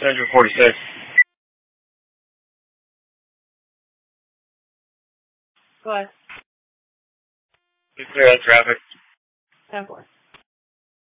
Central 46. Go ahead. Get clear out traffic. 10-4.